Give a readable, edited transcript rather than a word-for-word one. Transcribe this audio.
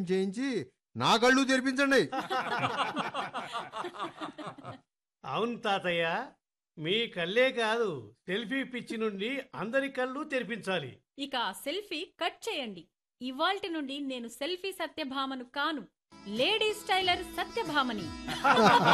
Operation చేయించి నా కళ్ళు తెరిపించండి. అవును తాతయ్య, మీ కళ్ళే కాదు సెల్ఫీ పిచ్చి నుండి అందరి కళ్ళు తెరిపించాలి. ఇక ఆ సెల్ఫీ కట్ చేయండి. ఇవాల్టి నుండి నేను సెల్ఫీ సత్యభామను కాను, లేడీ స్టైలర్ సత్యభామని.